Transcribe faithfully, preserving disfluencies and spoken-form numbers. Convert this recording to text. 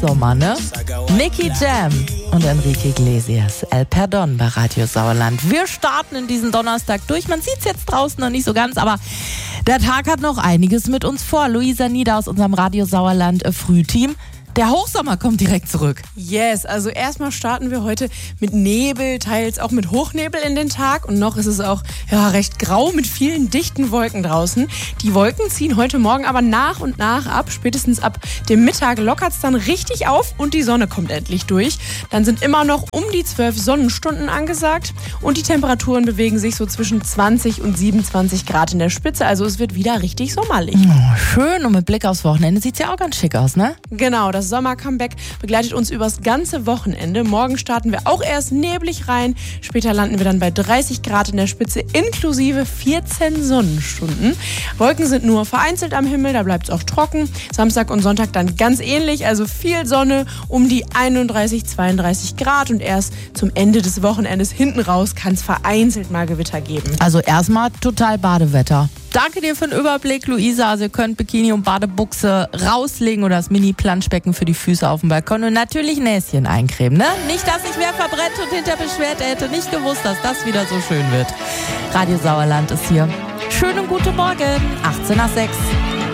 Hochsommer, ne? Nicky Jam und Enrique Iglesias, El Perdón bei Radio Sauerland. Wir starten in diesen Donnerstag durch. Man sieht es jetzt draußen noch nicht so ganz, aber der Tag hat noch einiges mit uns vor. Luisa Nieder aus unserem Radio Sauerland Frühteam. Der Hochsommer kommt direkt zurück. Yes, also erstmal starten wir heute mit Nebel, teils auch mit Hochnebel in den Tag. Und noch ist es auch ja, recht grau mit vielen dichten Wolken draußen. Die Wolken ziehen heute Morgen aber nach und nach ab. Spätestens ab dem Mittag lockert es dann richtig auf und die Sonne kommt endlich durch. Dann sind immer noch um die zwölf Sonnenstunden angesagt. Und die Temperaturen bewegen sich so zwischen zwanzig und siebenundzwanzig Grad in der Spitze. Also es wird wieder richtig sommerlich. Oh, schön, und mit Blick aufs Wochenende sieht es ja auch ganz schick aus, ne? Genau, das Sommer-Comeback begleitet uns übers ganze Wochenende. Morgen starten wir auch erst neblig rein. Später landen wir dann bei dreißig Grad in der Spitze inklusive vierzehn Sonnenstunden. Wolken sind nur vereinzelt am Himmel, da bleibt es auch trocken. Samstag und Sonntag dann ganz ähnlich, also viel Sonne, um die einunddreißig, zweiunddreißig Grad. Und erst zum Ende des Wochenendes hinten raus kann es vereinzelt mal Gewitter geben. Also erstmal total Badewetter. Danke dir für den Überblick, Luisa. Also ihr könnt Bikini und Badebuchse rauslegen oder das Mini-Planschbecken für die Füße auf dem Balkon und natürlich Näschen eincremen, ne? Nicht, dass sich wer verbrennt und hinter Beschwerde hätte nicht gewusst, dass das wieder so schön wird. Radio Sauerland ist hier. Schönen guten Morgen, achtzehn nach sechs.